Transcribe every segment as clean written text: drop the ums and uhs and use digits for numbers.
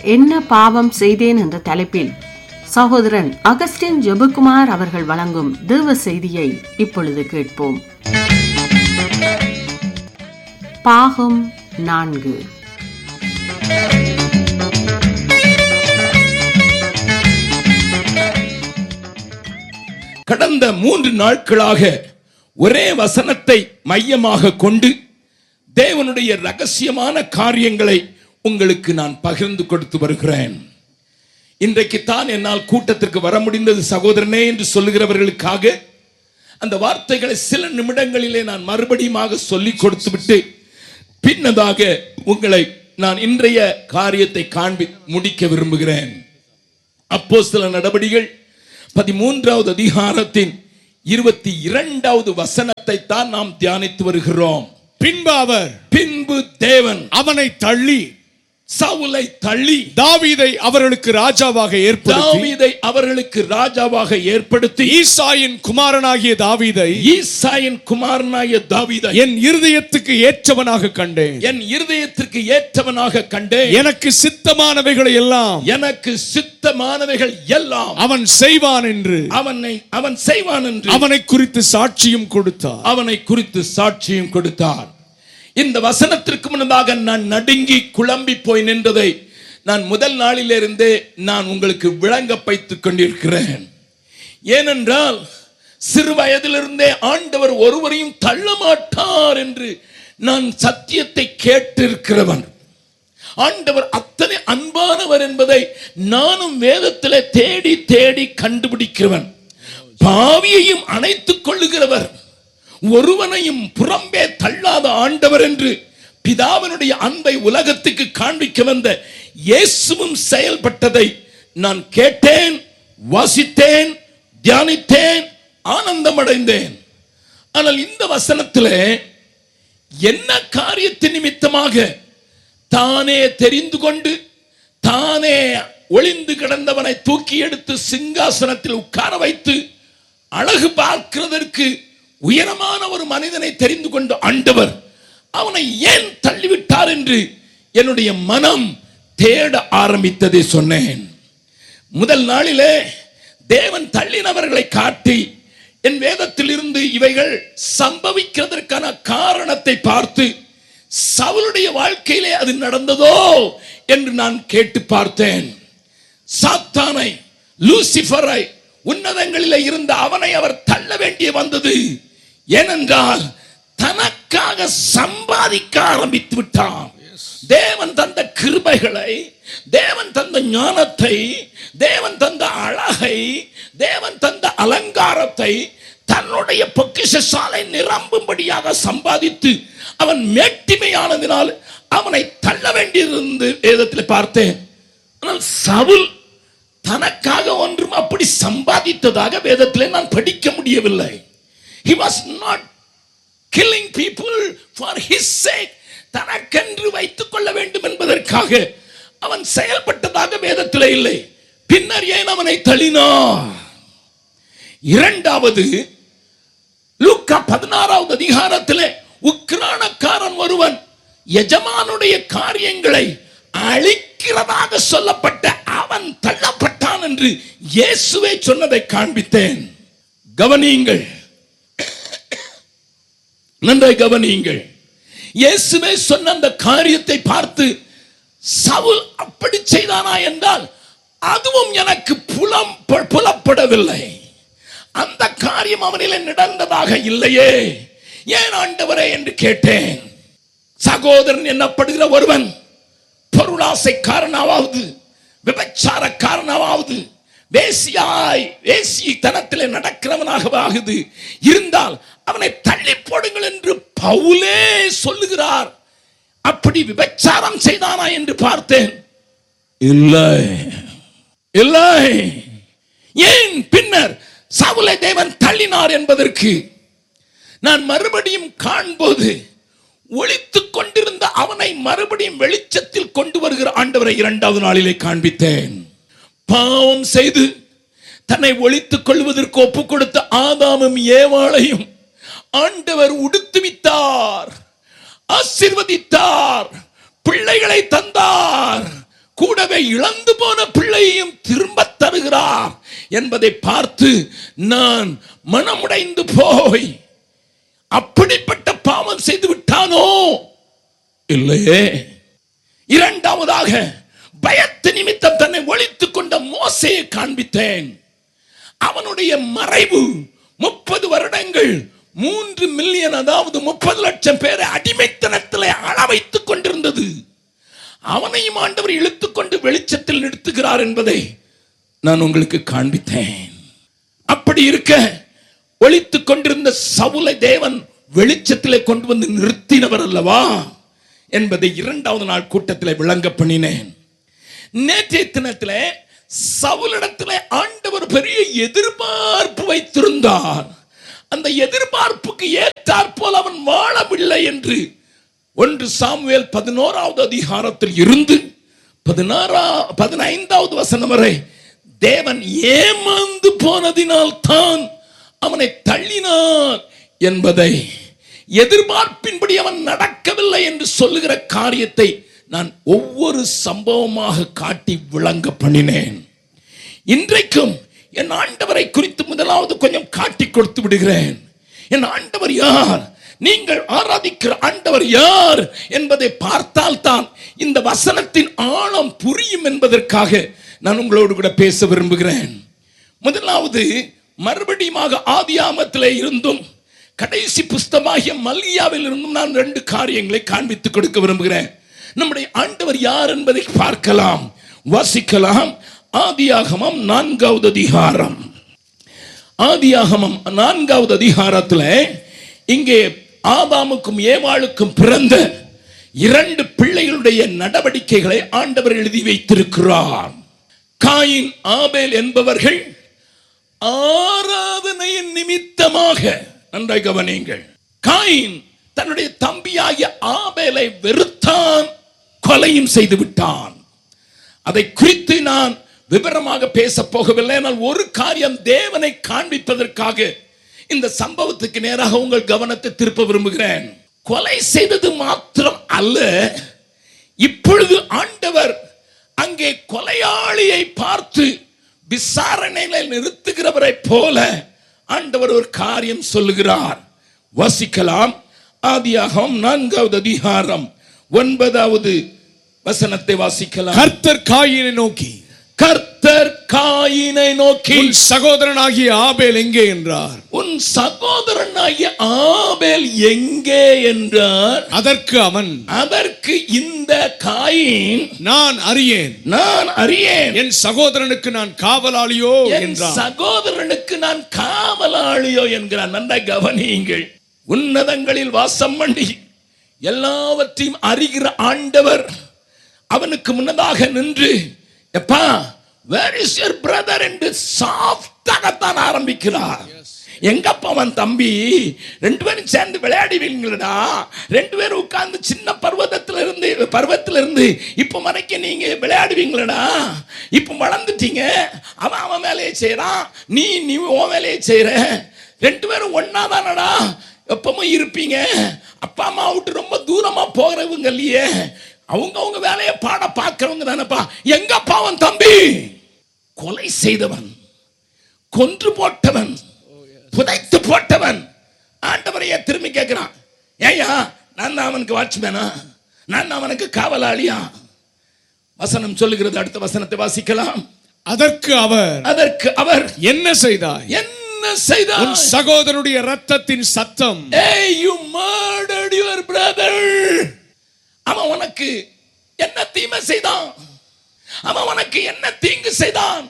என்ன பாவம் செய்தேன் என்ற தலைப்பில் சகோதரன் அகஸ்டின் ஜெபக்குமார் அவர்கள் வழங்கும் தேவ செய்தியை இப்பொழுது கேட்போம். பாகம் 4. கடந்த 3 நாட்களாக ஒரே வசனத்தை மையமாக கொண்டு தேவனுடைய ரகசியமான காரியங்களை உங்களுக்கு நான் பகிர்ந்து கொடுத்து வருகிறேன். இன்றைக்கு தான் என்னால் கூட்டத்திற்கு வர முடிந்தது சகோதரனே என்று சொல்லுகிறவர்களுக்காக அந்த வார்த்தைகளை சில நிமிடங்களிலே நான் மறுபடியும் சொல்லிக் கொடுத்து விட்டு பின்னதாக உங்களை நான் இன்றைய காரியத்தை முடிக்க விரும்புகிறேன். அப்போஸ்தலர் நடபடிகள் 13வது அதிகாரத்தின் 22வது வசனத்தை தான் நாம் தியானித்து வருகிறோம். பின்பு தேவன் அவனை தள்ளி, சவுலை தள்ளி, தாவீதை அவர்களுக்கு ராஜாவாக ஏற்படுத்தி ஈசாயின் குமாரனாகிய தாவீதை என் இருதயத்துக்கு ஏற்றவனாக கண்டேன். எனக்கு சித்தமானவைகள் எல்லாம் அவன் செய்வான் என்று அவனை குறித்து சாட்சியும் கொடுத்தார். இந்த வசனத்திற்கு முன்னதாக நான் நடுங்கி குழம்பி போய் நின்றதை நான் முதல் நாளிலிருந்தே நான் உங்களுக்கு விளங்க வைத்துக் கொண்டிருக்கிறேன். ஏனென்றால் சிறு வயதிலிருந்தே ஆண்டவர் ஒருவரையும் தள்ள மாட்டார் என்று நான் சத்தியத்தை கேட்டிருக்கிறவன். ஆண்டவர் அத்தனை அன்பானவர் என்பதை நானும் வேதத்திலே தேடி தேடி கண்டுபிடிக்கிறவன். பாவியையும் அணைத்துக் கொள்ளுகிறவர், ஒருவனையும் புறம்பே தள்ளாத ஆண்டவர் என்று பிதாவினுடைய அன்பை உலகத்துக்கு காண்பிக்க வந்த இயேசுவும் செயல்பட்டதை நான் கேட்டேன், வாசித்தேன், தியானித்தேன், ஆனந்தம் அடைந்தேன். ஆனால் இந்த வசனத்திலே என்ன காரியத்தின் நிமித்தமாக தானே தெரிந்து கொண்டு தானே ஒளிந்து கிடந்தவனை தூக்கி எடுத்து சிங்காசனத்தில் உட்கார வைத்து அழகு பார்க்கிறதற்கு உயரமான ஒரு மனிதனை தெரிந்து கொண்டு ஆண்டவர் அவனை ஏன் தள்ளிவிட்டார் என்று என்னுடைய மனம் தேட ஆரம்பித்ததை சொன்னேன். முதல் நாளிலே தேவன் தள்ளினவர்களை காட்டி என் வேதத்தில் இருந்து இவைகள் சம்பவிக்கிறதற்கான காரணத்தை பார்த்து சவுலுடைய வாழ்க்கையிலே அது நடந்ததோ என்று நான் கேட்டு பார்த்தேன். சாத்தானை, லூசிபரை, உன்னதங்களிலே இருந்த அவனை அவர் தள்ள வேண்டிய வந்தது. ஏனென்றால் தனக்காக சம்பாதிக்க ஆரம்பித்து விட்டான். தேவன் தந்த கிருபைகளை, தேவன் தந்த ஞானத்தை, தேவன் தந்த அழகை, தேவன் தந்த அலங்காரத்தை தன்னுடைய பொக்கிஷசாலை நிரம்பும்படியாக சம்பாதித்து அவன் மேட்டிமையானதினால் அவனை தள்ள வேண்டியிருந்து வேதத்தில் பார்த்தேன். ஆனால் சவுல் தனக்காக ஒன்றும் அப்படி சம்பாதித்ததாக வேதத்திலே நான் படிக்க முடியவில்லை. He was not killing people for his sake. தனக்கென்று வைத்துக் கொள்ள வேண்டும் என்பதற்காக அவன் செயல்பட்டதாக வேதத்திலே இல்லை. பின்னர் ஏன் அவனை தள்ளினார்? இரண்டாவது, லூக்கா 16வது அதிகாரத்திலே உக்கிரானக்காரன் ஒருவன் எஜமானுடைய காரியங்களை அழிக்கிறதாக சொல்லப்பட்ட அவன் தள்ளப்பட்டான் என்று இயேசுவே சொன்னதை காண்பித்தேன். கவனியுங்கள், நன்றாய் கவனியுங்கள். இயேசுவே சொன்ன அந்த காரியத்தை பார்த்து சவுல் அப்படி செய்தானா என்றால் அதுவும் எனக்கு புலப்படவில்லை. அந்த காரியம் அவனில் நடந்ததாக இல்லையே. ஏன் ஆண்டவரே என்று கேட்டேன். சகோதரன் என்னப்படுகிற ஒருவன் பொருளாசைக்காரனாவது, விபச்சாரக்காரனாவது, வேசித்தனத்திலே நடக்கிறவனாகவாகுது இருந்தால் அவனை தள்ளி போடுங்கள் என்று பவுலே சொல்லுகிறார். அப்படி விபச்சாரம் செய்தானா என்று பார்த்தேன். இல்லை. ஏன் பின்னர் சவுலை தேவன் தள்ளினார் என்பதற்கு நான் மறுபடியும் காண்போது ஒளித்துக் கொண்டிருந்த அவனை மறுபடியும் வெளிச்சத்தில் கொண்டு வருகிற ஆண்டவரை 2வது நாளிலே காண்பித்தேன். பாவம் செய்து தன்னை ஒளித்துக் கொள்வதற்கு ஒப்புக் கொடுத்த ஆதாமும் ஏவாளையும் ஆண்டவர் உடுத்துவித்தார், ஆசீர்வதித்தார், பிள்ளைகளை தந்தார். கூடவே இழந்து போன பிள்ளையையும் திரும்ப தருகிறார் என்பதை பார்த்து நான் மனமுடைந்து போய் அப்படிப்பட்ட பாவம் செய்து விட்டானோ இல்லையே. இரண்டாவதாக பயத்து நிமித்தம் தன்னை ஒளித்துக் கொண்ட மோசேயை காண்பித்தேன். அவனுடைய மறைவு 30 வருடங்கள் 3 மில்லியன், அதாவது 30 லட்சம் பேரை அடிமைத்தனத்தில் ஆள வைத்துக் கொண்டிருந்தது. அவனையும் ஆண்டவர் இழுத்துக் கொண்டு வெளிச்சத்தில் நிறுத்துகிறார் என்பதை நான் உங்களுக்கு காண்பித்தேன். அப்படி இருக்க ஒளித்துக் கொண்டிருந்த சவுலை தேவன் வெளிச்சத்திலே கொண்டு வந்து நிறுத்தினவர் அல்லவா என்பதை 2வது நாள் கூட்டத்தில் விளங்க பண்ணினேன். நேற்றைய தினத்திலே சவுலிடத்திலே ஆண்டவர் பெரிய எதிர்பார்ப்பு வைத்திருந்தார். அந்த எதிர்பார்ப்புக்கு ஏற்றாற்போல் அவன் வாழவில்லை என்று 1 சாமுவேல் 11வது அதிகாரத்தில் இருந்து 15வது வசனம் வரை தேவன் ஏமாந்து போனதினால் தான் அவனை தள்ளினார் என்பதை, எதிர்பார்ப்பின்படி அவன் நடக்கவில்லை என்று சொல்லுகிற காரியத்தை நான் ஒவ்வொரு சம்பவமாக காட்டி விளங்க பண்ணினேன். இன்றைக்கும் என் ஆண்டவரை குறித்து முதலாவது கொஞ்சம் காட்டி கொடுத்து விடுகிறேன். என் ஆண்டவர் யார், நீங்கள் ஆராதிக்கிற ஆண்டவர் யார் என்பதை பார்த்தால் தான் இந்த வசனத்தின் ஆழம் புரியும் என்பதற்காக நான் உங்களோடு கூட பேச விரும்புகிறேன். முதலாவது மறுபடியும் ஆதியாகமத்திலே இருந்தும் கடைசி புஸ்தகமாகிய மல்கியாவில் இருந்தும் நான் 2 காரியங்களை காண்பித்துக் கொடுக்க விரும்புகிறேன். நம்முடைய ஆண்டவர் யார் என்பதை பார்க்கலாம், வாசிக்கலாம். ஆதியாகமம் 4வது அதிகாரம். ஆதியாகமம் 4வது அதிகாரத்தில் இங்கே ஆதாமுக்கும் ஏவாளுக்கும் பிறந்த 2 பிள்ளைகளுடைய நடவடிக்கைகளை ஆண்டவர் எழுதி வைத்திருக்கிறார். காயின் ஆபேல் என்பவர்கள் ஆராதனையின் நிமித்தமாக, நன்றாய் கவனியுங்கள், காயின் தன்னுடைய தம்பியாகிய ஆபேலை வெறுத்தான், கொலையும் செய்து விட்டான். அதை குறித்து நான் விவரமாக பேச போகவில்லை. ஆனால் ஒரு காரியம் தேவனை காண்பிப்பதற்காக இந்த சம்பவத்துக்கு நேராக உங்கள் கவனத்தை திருப்ப விரும்புகிறேன். கொலை செய்தது மாத்திரம் அல்ல, இப்பொழுது ஆண்டவர் அங்கே கொலையாளியை பார்த்து விசாரணையில நிறுத்துகிறவரை போல ஆண்டவர் ஒரு காரியம் சொல்லுகிறார். வாசிக்கலாம். ஆதியாகமம் 4வது அதிகாரம் 9வது வசனத்தை வாசிக்கலாம். கர்த்தர் காயினை நோக்கி, உன் சகோதரனாகிய ஆபேல் எங்கே என்றார். உன் சகோதரனாகிய ஆபேல் எங்கே என்றார். அதற்கு இந்த காயின், நான் அறியேன், என் சகோதரனுக்கு நான் காவலாளியோ என்றார். சகோதரனுக்கு நான் காவலாளியோ என்கிறார். நன்றாய் கவனியுங்கள். உன்னதங்களில் வாசம் பண்ணி எல்லாவற்றையும் அறிகிற ஆண்டவர் அவனுக்கு முன்னதாக நின்று, எப்பா where is your brother என்று சாஃப்டாகத்தான் ஆரம்பிக்கிறார். எங்கப்பா அவன் தம்பி, 2 பேரும் சேர்ந்து விளையாடுவீங்களா, 2 பேரும் உட்கார்ந்து சின்ன பருவத்திலிருந்து இப்ப வரைக்கும் நீங்க விளையாடுவீங்களா, இப்ப வளர்ந்துட்டீங்க, அவன் வேலையை செய்யறான், நீ உன் வேலையை செய்யற, 2 பேரும் ஒன்னாதானடா எப்பவும் இருப்பீங்க, அப்பா அம்மா விட்டு ரொம்ப தூரமா போகிறவங்க இல்லையே, அவங்க வேலையை பாட பார்க்கிறவங்க தானப்பா, எங்கப்பா அவன் தம்பி. கொலை செய்தவன், கொன்று போட்டவன், புதைத்து போட்டவன் ஆண்டவரையே திரும்பி கேட்கிறான், ஏயா நான் அவனுக்கு வாட்ச்மேனா, நான் அவனுக்கு காவலாளியா? வசனம் சொல்லுகிறது. அடுத்த வசனத்தை வாசிக்கலாம். அதற்கு அவர் என்ன செய்தாய், உன் சகோதரனுடைய இரத்தத்தின் சத்தம். Hey, you murdered your brother. அவன் உனக்கு என்ன தீமை செய்தான், அவன் உனக்கு என்ன தீங்கு செய்தான்,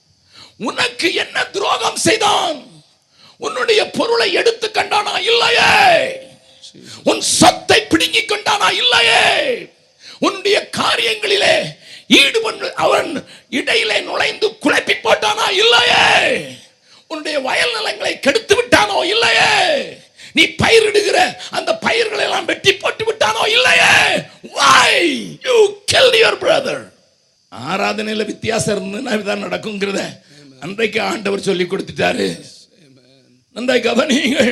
உனக்கு என்ன துரோகம் செய்தான், உன்னுடைய பொருளை எடுத்து கண்டானா இல்லையே, உன் சொத்தை பிடுங்கி கொண்டானா இல்லையே, உன்னுடைய காரியங்களிலே ஈடுபட்டு அவன் இடையிலே நுழைந்து குழப்பி போட்டானா இல்லையே, உன்னுடைய வயல் நிலங்களை கெடுத்து விட்டானோ இல்லையே, நீ பயிரிடுகிற அந்த பயிர்களை எல்லாம் வெட்டி போட்டு விட்டானோ இல்லையே. Why you killed your brother? ஆராதனையில வித்தியாசம் இருந்ததுன்னா இதுதான் நடக்குங்கிறத அன்றைக்கு ஆண்டவர் சொல்லி கொடுத்துட்டாரு. நன்றாய் கவனியுங்கள்.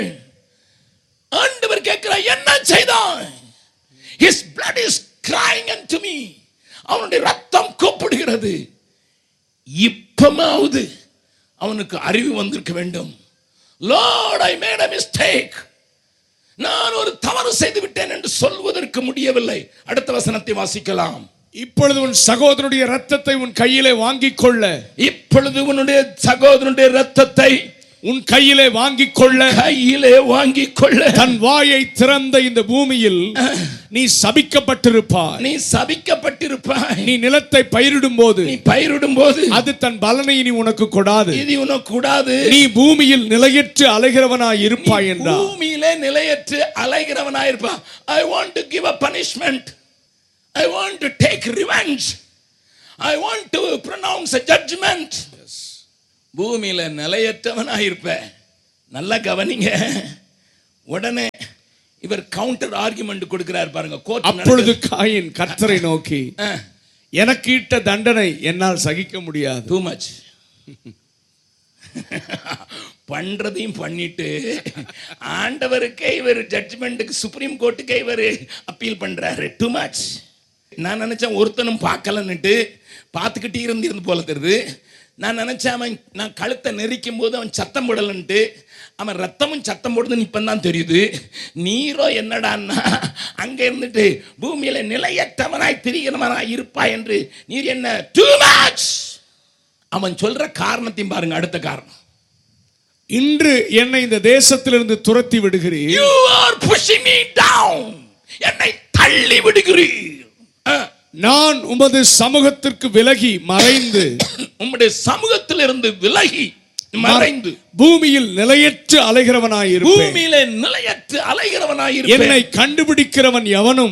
ஆண்டவர் கேட்கிறார், என்ன செய்தான்? His blood is crying unto me. அவனுடைய ரத்தம் கூப்பிடுகிறது. இருக்கிறது. இப்பமாவது அவனுக்கு அறிவு வந்திருக்க வேண்டும். Lord, I made a mistake. நான் ஒரு தவறு செய்து விட்டேன் என்று சொல்வதற்கு முடியவில்லை. அடுத்த வசனத்தை வாசிக்கலாம். இப்பொழுது உன் சகோதரனுடைய இரத்தத்தை உன் கையிலே வாங்கிக் கொள்ள. இப்பொழுது உன்னுடைய சகோதரனுடைய இரத்தத்தை உன் கையிலே வாங்கிக் கொள்ள. தன் வாயை திறந்த இந்த பூமியில் நீ சபிக்கப்பட்டிருப்பாய். நீ நிலத்தை பயிரிடும் போது அது தன் பலனை நீ உனக்கு கொடாது. நீ பூமியில் நிலையற்று அலைகிறவனாய் இருப்பாய் என்றார். பூமியிலே நிலையற்று அலைகிறவனாய் இருப்பாய். I want to give a punishment. I want to take revenge. I want to pronounce a judgment. பூமியில நிலையற்றவனாய் இருப்ப. நல்லா கவனிங்க. உடனே இவர் கவுண்டர் ஆர்குமெண்ட் கொடுக்கிறார் பாருங்க. அப்பொழுது காயின் கர்த்தரை நோக்கி, எனக்கு இட்ட தண்டனை என்னால் சகிக்க முடியாது. Too much. பண்றதையும் பண்ணிட்டு ஆண்டவருக்கே இவர் ஜட்ஜ்மெண்ட்டுக்கு சுப்ரீம் கோர்ட்டுக்கே இவர் அப்பீல் பண்றாரு. Too much. நான் நினைச்சேன் ஒருத்தனும் பார்க்கலன்னுட்டு பார்த்துக்கிட்டே இருந்து போல தெரியுது. நான் நினைச்சேன் நான் கழுத்தை நெரிக்கும் போது அவன் சத்தம் போடலன்ட்டு, அவன் ரத்தமும் சத்தம் போடுதுன்னு இப்பதான் தெரியுது. நீரோ என்னடான்னா அங்க இருந்துட்டு பூமியில நிலையற்றவனாய் திரிகிறவனாய் இருப்பாய் என்று நீர் என்ன டூ மச். அவன் சொல்ற காரணத்தையும் பாருங்க. அடுத்த காரணம், இன்று என்னை இந்த தேசத்திலிருந்து துரத்தி விடுகிறீர். You are pushing me down. என்னை தள்ளி விடுகிறீர். நான் உமது சமூகத்திற்கு விலகி மறைந்து, உம்முடைய சமூகத்திலிருந்து விலகி மறைந்து பூமியில் நிலையற்று அலைகிறவனாய் இருப்பேன். பூமியிலே நிலையற்று அலைகிறவனாய் இருப்பேன். என்னை கண்டுபிடிக்கிறவன்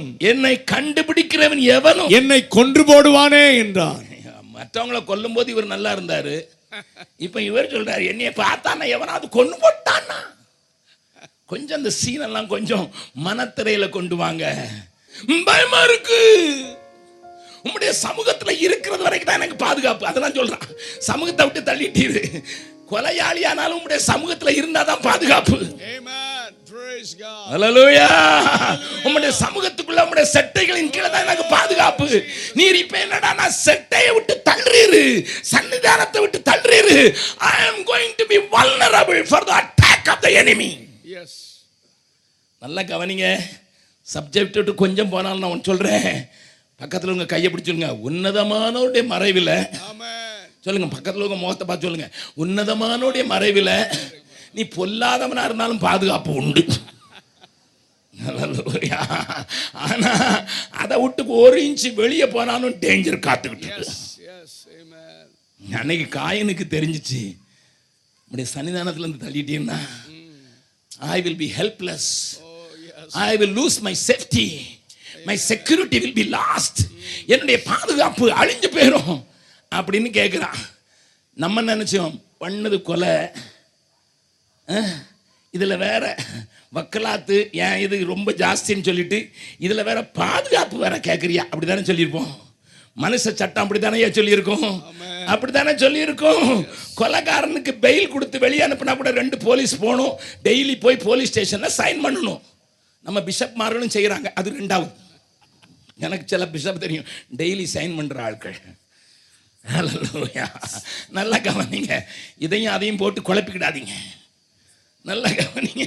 எவனும் என்னை கொன்று போடுவானே என்றான். மற்றவங்களை கொல்லும் போது இவர் நல்லா இருந்தாரு. இப்ப இவர் சொல்றாரு, என்னைய பார்த்தானா எவனாவது கொண்டு போட்டானா. கொஞ்சம் அந்த சீன் எல்லாம் கொஞ்சம் மனத்திரையில கொண்டு வாங்க. பயமா இருக்கு. உம்முடைய சமூகத்துல இருக்கிறது வரைக்கும் தான் எனக்கு பாதுகாப்பு. அதெல்லாம் சொல்றான். சமூகத்தை விட்டு தள்ளிட்டீரு. கொலையாளியானாலும் உம்முடைய சமூகத்துல இருந்தாதான் பாதுகாப்பு. ஹல்லேலூயா. உம்முடைய சமூகத்துக்குள்ள உம்முடைய செட்டைகளின் கீழே தான் எனக்கு பாதுகாப்பு. நீர் இப்ப என்னடா செட்டையை விட்டு தள்ளுறீரு, சன்னிதானத்தை விட்டு தள்ளுறீரு. I am going to be vulnerable for the attack of the enemy. Yes. நல்லா கவனிங்க. சப்ஜெக்ட் விட்டு கொஞ்சம் போனாலும் நான் சொல்றேன். பக்கத்துல உங்க கையை பிடிச்சுங்க. உன்னதமானோருடைய மறைவில் சொல்லுங்க. பக்கத்துல உங்க முகத்தை பார்த்து சொல்லுங்க. உன்னதமானோருடைய மறைவில் நீ பொல்லாதவனா இருந்தாலும் பாதுகாப்பு உண்டு. ஆனா அதை விட்டு ஒரு இன்ச்சு வெளியே போனாலும் டேஞ்சர் காத்துக்கிட்டு. அன்னைக்கு காயனுக்கு தெரிஞ்சிச்சு, உடைய சன்னிதானத்துல இருந்து தள்ளிட்டீங்கன்னா I will be helpless. I will lose my safety. My security will be lost. என்னுடைய பாதுகாப்பு அழிஞ்சு போயிடும் அப்படின்னு கேட்கிறான். நம்ம நினைச்சோம் பண்ணது கொலை, இதுல வேற வக்கலாத்து, ஏன் இது ரொம்ப ஜாஸ்தின்னு சொல்லிட்டு இதுல வேற பாதுகாப்பு வேற கேட்கறியா அப்படித்தானே சொல்லியிருப்போம். மனுஷ சட்டம் அப்படித்தானே சொல்லியிருக்கோம். அப்படித்தானே சொல்லியிருக்கோம். கொலைகாரனுக்கு பெயில் கொடுத்து வெளியே அனுப்பினா கூட 2 போலீஸ் போகணும். டெய்லி போய் போலீஸ் ஸ்டேஷன்ல சைன் பண்ணணும். நம்ம பிஷப் மார்களும் செய்யறாங்க. அது 2வது. எனக்கு சில பிஷப் தெரியும், டெய்லி சைன் பண்ற ஆட்கள். ஹல்லேலூயா. நல்லா கவனிங்க. இதையும் அதையும் போட்டு குழப்பிக்கிடாதீங்க. நல்லா கவனிங்க.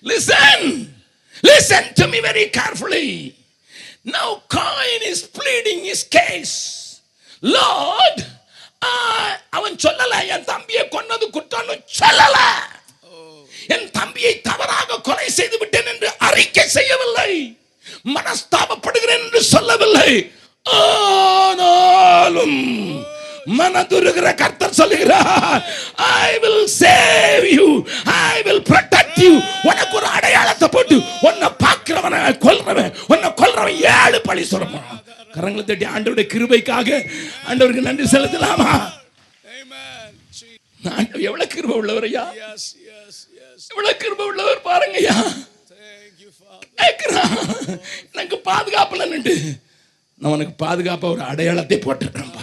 Listen to me very carefully. Now Cain is pleading his case. Lord, அவன் சொல்லல என் தம்பியை கொன்னது குற்றம்னு சொல்லல. என் தம்பியை தவறாக கொலை செய்து விட்டேன் என்று அறிக்கை செய்யவில்லை. மனஸ்தாபப்படுகிறேன் என்று சொல்லவில்லை. ஆனாலும் மனதுருகிற கர்த்தர் சொல்லுகிறார், I will save you, I will protect you. உனக்கு ஒரு அடையாளத்தை போட்டு உன்னை பார்க்கிறவனை கொல்றவன், உன்னை கொல்றவன் 7 பழி சொல்றான். கரங்களை தட்டி ஆண்டவருடைய கிருபைக்காக ஆண்டவருக்கு நன்றி செலுத்தலாமா? ஆண்டவர் எவ்வளவு கிருபை உள்ளவரையா, எவ்வளவு கிருபை உள்ளவர் பாருங்கய்யா. எனக்கு பாதுகாப்பு இல்லைன்னு நான் உனக்கு பாதுகாப்பா ஒரு அடையாளத்தை போட்டிருக்கிறேன்பா.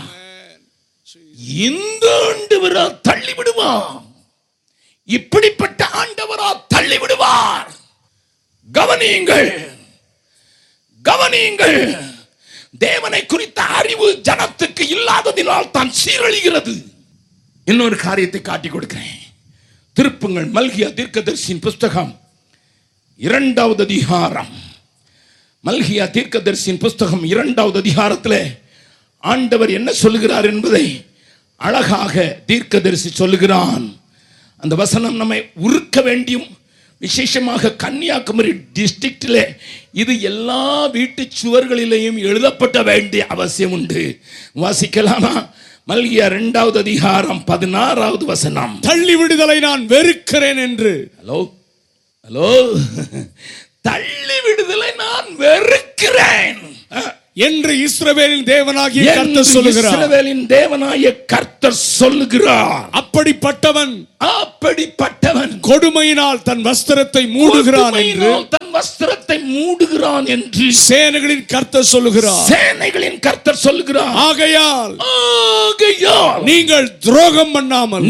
இந்த ஆண்டவரா தள்ளி விடுவார். இப்படிப்பட்ட ஆண்டவரா தள்ளி விடுவார். கவனியுங்கள், கவனியுங்கள். தேவனை குறித்த அறிவு ஜனத்துக்கு இல்லாததினால் கொடுமையினால் தான் சீரழிகிறது. இன்னொரு காரியத்தை காட்டிக் கொடுக்கிறேன். திருப்புங்கள் மல்கியா தீர்க்கதரிசியின் புஸ்தகம் 2வது அதிகாரம். மல்கியா தீர்க்கதரிசியின் புஸ்தகம் 2வது அதிகாரத்தில் ஆண்டவர் என்ன சொல்லுகிறார் என்பதை அழகாக தீர்க்கதரிசி சொல்லுகிறான். அந்த வசனம் நம்மை உருக்க வேண்டியும், விசேஷமாக கன்னியாகுமரி டிஸ்ட்ரிக்டில் இது எல்லா வீட்டு சுவர்களிலேயும் எழுதப்பட்ட வேண்டிய அவசியம் உண்டு. வாசிக்கலாமா? மல்கியா 2வது அதிகாரம் 16வது வசனம். தள்ளி விடுதலை நான் வெறுக்கிறேன் என்று. ஹலோ ஹலோ, தள்ளி விடுதலை நான் வெறுக்கிறேன் என்று இஸ்ரவேலின் தேவனாகிய கர்த்தர் சொல்லுகிறார். இஸ்ரவேலின் தேவனாகிய கர்த்தர் சொல்லுகிறார். அப்படிப்பட்டவன் கொடுமையினால் தன் வஸ்திரத்தை மூடுகிறான் என்று, தன் வஸ்திரத்தை மூடுகிறான் என்று சேனைகளின் கர்த்தர் சொல்லுகிறார். சேனைகளின் கர்த்தர் சொல்லுகிறார். ஆகையால் நீங்கள் துரோகம் பண்ணாமல்,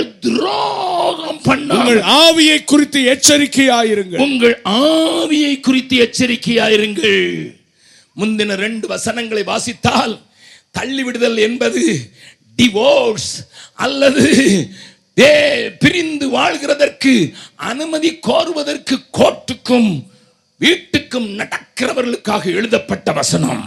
உங்கள் ஆவியை குறித்து எச்சரிக்கையாயிருங்கள். உங்கள் ஆவியை குறித்து எச்சரிக்கையாயிருங்கள். முந்தின 2 வசனங்களை வாசித்தால் தள்ளிவிடுதல் என்பது டிவோர்ஸ் அல்லது பிரிந்து வாழ்கிறதற்கு அனுமதி கோருவதற்கு கோர்ட்டுக்கும் வீட்டுக்கும் நடக்கிறவர்களுக்காக எழுதப்பட்ட வசனம்.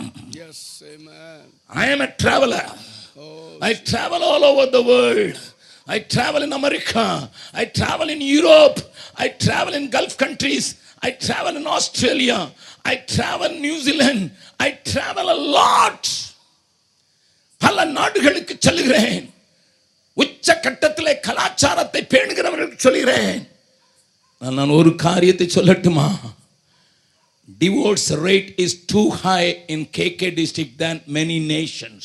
I am a traveler. I travel all over the world. I travel in America. I travel in Europe. I travel in Gulf countries. I travel in Australia. I travel in New Zealand. I travel a lot. பல நாடுகளுக்கு செல்கிறேன். உச்ச கட்டத்திலே கலாச்சாரத்தை பேணுகிறவர்களுக்கு சொல்கிறேன். நான் ஒரு காரியத்தை சொல்லட்டுமா? Divorce rate is too high in KK district than many nations.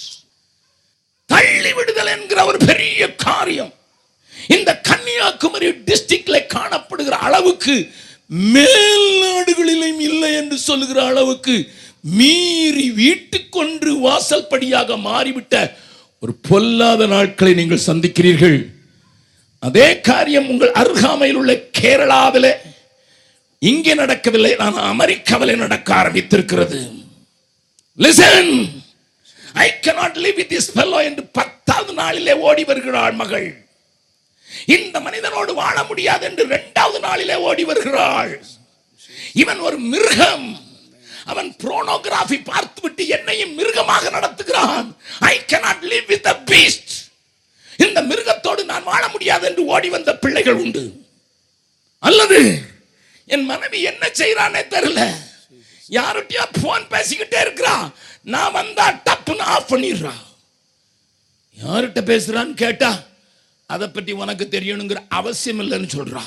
தள்ளி விடுதல் என்கிற ஒரு பெரிய காரியம் இந்த கன்னியாகுமரி டிஸ்ட்ரிக்ட்ல காணப்படுகிற அளவுக்கு மேல் நாடுகளிலும் இல்லை என்று சொல்லுகிற அளவுக்கு மீறி வீட்டுக்கொன்று வாசல் படியாக மாறிவிட்ட ஒரு பொல்லாத நாட்களை நீங்கள் சந்திக்கிறீர்கள். அதே காரியம் உங்கள் அருகாமையில் உள்ள கேரளாவில் இங்கே நடக்கவில்லை, ஆனால் அமெரிக்காவில் நடக்க ஆரம்பித்திருக்கிறது. Listen, I cannot live with this fellow என்று 10வது நாளிலே ஓடி வருகிறாள் மகள். இந்த மனிதனோடு வாழ முடியாது என்று 2வது நாளிலே ஓடி வருகிறாள். இவன் ஒரு மிருகம். அவன் போர்னோகிராஃபி பார்த்துவிட்டு என்னையும் மிருகமாக நடத்துகிறான். I cannot live with a beast. இந்த மிருகத்தோடு நான் வாழ முடியாது என்று ஓடி வந்த பிள்ளைகள் உண்டு. அல்லது என் மனைவி என்ன செய்யறானே தெரியல, யார்கிட்டயா போன் பேசிக்கிட்டே இருக்கிறா, நான் வந்தா டப்புன்னு ஆஃப் பண்ணிடுறா. யார்கிட்ட பேசுறான்னு கேட்டா அதை பற்றி உனக்கு தெரியணுங்கிற அவசியம் இல்லைன்னு சொல்றா.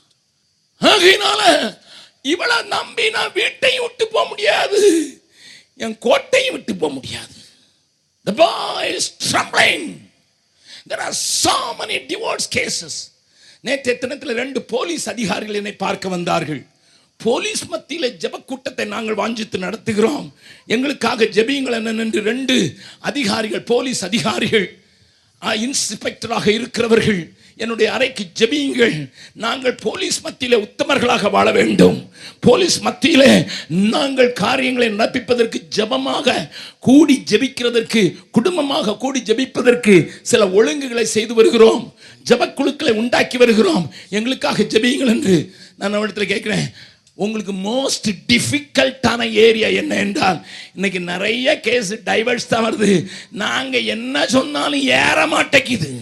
ஆகையினால இவளை நம்பி நான் வீட்டையும் விட்டு போக முடியாது, என் கோட்டையும் விட்டு போக முடியாது. The boy is trembling. There are so many divorce cases. நேற்றைய தினத்தில் 2 போலீஸ் அதிகாரிகள் என்னை பார்க்க வந்தார்கள். போலீஸ் மத்தியில் ஜெப கூட்டத்தை நாங்கள் வாஞ்சித்து நடத்துகிறோம், எங்களுக்காக ஜெபியுங்கள் என்று 2 அதிகாரிகள், போலீஸ் அதிகாரிகள், இன்ஸ்பெக்டராக இருக்கிறவர்கள் என்னுடைய அறைக்கு ஜெபியுங்கள், நாங்கள் போலீஸ் மத்தியிலே உத்தமர்களாக வாழ வேண்டும், போலீஸ் மத்தியிலே நாங்கள் காரியங்களை நடப்பிப்பதற்கு ஜெபமாக கூடி ஜெபிக்கிறதற்கு, குடும்பமாக கூடி ஜெபிப்பதற்கு சில ஒழுங்குகளை செய்து வருகிறோம், ஜெபக்குழுக்களை உண்டாக்கி வருகிறோம், எங்களுக்காக ஜெபியுங்கள் என்று நான் அவரிடத்தில் கேட்கிறேன். உங்களுக்கு மோஸ்ட் டிஃபிகல்ட்டான ஏரியா என்ன என்றால், இன்னைக்கு நிறைய கேஸ் டைவர்ஸ் தான் வருது, நாங்க என்ன சொன்னாலும் ஏற மாட்டேங்குது.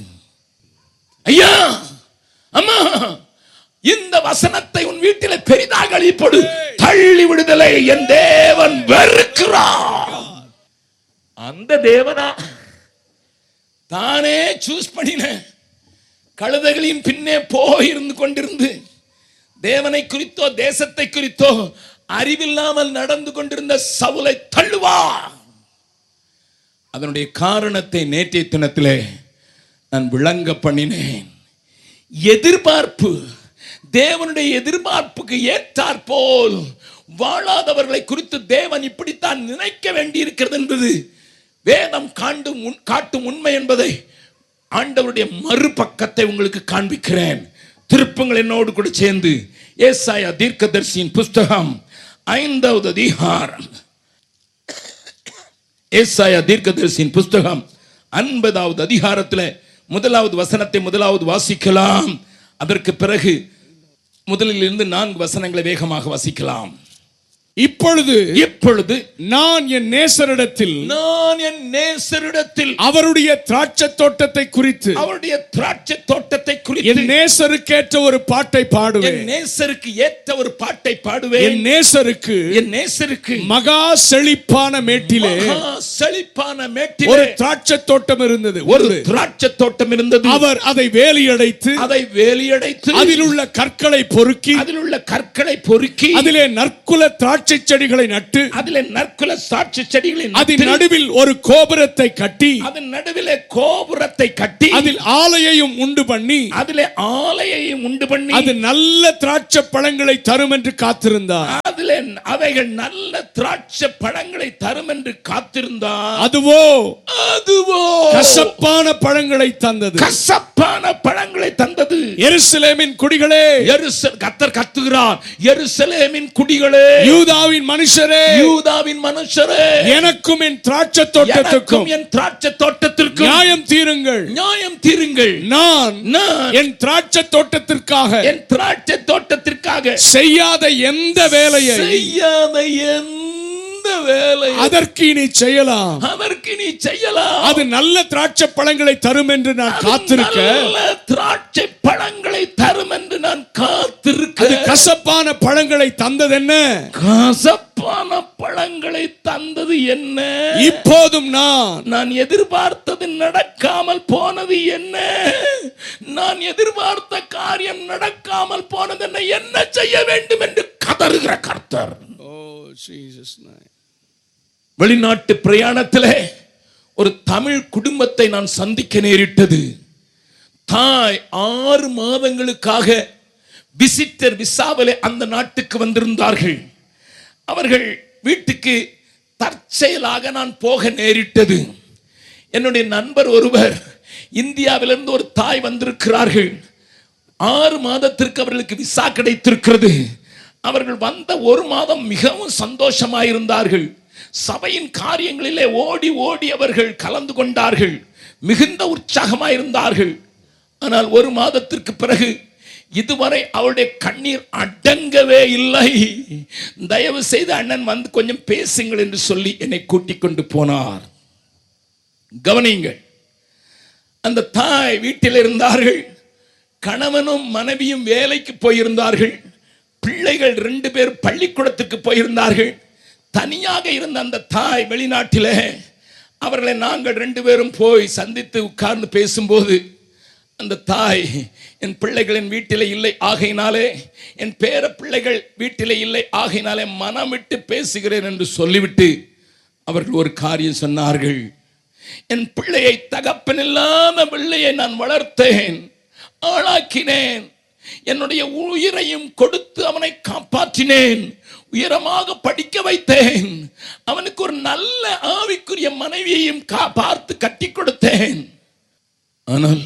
ஐயா அம்மா, இந்த வசனத்தை உன் வீட்டில் பெரிதாக அழிப்படு. தள்ளி விடுதலை என் தேவன் வெறுக்கிறார். அந்த தேவனா தானே சூஸ் பண்ணின கழுதைகளின் பின்னே போயிருந்து கொண்டிருந்து தேவனை குறித்தோ தேசத்தை குறித்தோ அறிவில்லாமல் நடந்து கொண்டிருந்த சவுலை தள்ளுவா. அதனுடைய காரணத்தை நேற்றைய தினத்திலே நான் விளங்க பண்ணினேன். எதிர்பார்ப்பு, தேவனுடைய எதிர்பார்ப்புக்கு ஏற்றாற்போல் வாழாதவர்களை குறித்து தேவன் இப்படித்தான் நினைக்க வேண்டி இருக்கிறது என்பது வேதம் காட்டும் உண்மை என்பதை ஆண்டவருடைய மறுபக்கத்தை உங்களுக்கு காண்பிக்கிறேன். திருப்பங்கள் என்னோடு கூட சேர்ந்து ஏசாயா தீர்க்கதரிசியின் புஸ்தகம் 5வது அதிகாரம், ஏசாயா தீர்க்கதரிசியின் புஸ்தகம் 50வது அதிகாரத்தில் 1வது வசனத்தை முதலாவது வாசிக்கலாம். அதற்கு பிறகு முதலில் இருந்து 4 வசனங்களை வேகமாக வாசிக்கலாம். இப்பொழுது நான் என் நேசரிடத்தில் அவருடைய திராட்சை தோட்டத்தை குறித்து என் நேசருக்கேற்ற ஒரு பாட்டை பாடுவேன். என் நேசருக்கு மகா செழிப்பான மேட்டிலே ஒரு திராட்சை தோட்டம் இருந்தது. அவர் அதை வேலியடைத்து அதில் உள்ள கற்களை பொறுக்கி அதிலே நற்குல திராட்சை செடிகளை நட்டு அதன் நடுவில் ஒரு கோபுரத்தை கட்டி அதில் ஆலையையும் உண்டு பண்ணி அது நல்ல திராட்சை பழங்களை தரும் என்று காத்திருந்தார். அவைகள் நல்ல திராட்சை பழங்களை தரும் என்று காத்திருந்தார். அதுவோ கசப்பான பழங்களை தந்தது. எருசலேமின் குடிகளே, கர்த்தர் கத்துகிறார், எருசலேமின் குடிகளே, யூதாவின் மனுஷரே, எனக்கும் என் திராட்சை தோட்டத்திற்கும் நியாயம் தீருங்கள். நான் என் திராட்சை தோட்டத்திற்காக செய்யாத எந்த வேலையை அதற்கு நீ செய்யலாம். அது நல்ல திராட்சை பழங்களை தரும் என்று நான் காத்திருக்க. அது கசப்பான பழங்களை தந்தது என்ன? இப்போதும் நான் எதிர்பார்த்தது நடக்காமல் போனது என்ன? நான் எதிர்பார்த்த காரியம் நடக்காமல் போனது என்ன செய்ய வேண்டும் என்று கதறுகிற கர்த்தர். வெளிநாட்டு பிரயாணத்தில் ஒரு தமிழ் குடும்பத்தை நான் சந்திக்க நேரிட்டது. தாய் 6 மாதங்களுக்காக விசிட்டர் விசாவிலே அந்த நாட்டுக்கு வந்திருந்தார்கள். அவர்கள் வீட்டுக்கு தற்செயலாக நான் போக நேரிட்டது. என்னுடைய நண்பர் ஒருவர், இந்தியாவிலிருந்து ஒரு தாய் வந்திருக்கிறார்கள். 6 மாதத்திற்கு அவர்களுக்கு விசா கிடைத்திருக்கிறது. அவர்கள் வந்த 1 மாதம் மிகவும் சந்தோஷமாயிருந்தார்கள். சபையின் காரியங்களிலே ஓடி அவர்கள் கலந்து கொண்டார்கள். மிகுந்த உற்சாகமாயிருந்தார்கள். ஆனால் 1 மாதத்திற்கு பிறகு இதுவரை அவருடைய கண்ணீர் அடங்கவே இல்லை. தயவு செய்து அண்ணன் வந்து கொஞ்சம் பேசுங்கள் என்று சொல்லி என்னை கூட்டிக் கொண்டு போனார். கவனியுங்கள், அந்த தாய் வீட்டில் இருந்தார்கள். கணவனும் மனைவியும் வேலைக்கு போயிருந்தார்கள். பிள்ளைகள் 2 பேர் பள்ளிக்கூடத்துக்கு போயிருந்தார்கள். தனியாக இருந்த அந்த தாய் வெளிநாட்டிலே அவர்களை நாங்கள் 2 பேரும் போய் சந்தித்து உட்கார்ந்து பேசும்போது, அந்த தாய், என் பிள்ளைகளின் வீட்டிலே இல்லை ஆகையினாலே, என் பேர பிள்ளைகள் வீட்டிலே இல்லை ஆகையினாலே மனமிட்டு பேசுகிறேன் என்று சொல்லிவிட்டு அவர்கள் ஒரு காரியம் சொன்னார்கள். என் பிள்ளையை, தகப்பனில்லாத பிள்ளையை நான் வளர்த்தேன், ஆளாக்கினேன், என்னுடைய உயிரையும் கொடுத்து அவனை காப்பாற்றினேன், உயரமாக படிக்க வைத்தேன், அவனுக்கு ஒரு நல்ல ஆவிக்குரிய மனைவியையும் பார்த்து கட்டி கொடுத்தேன். ஆனால்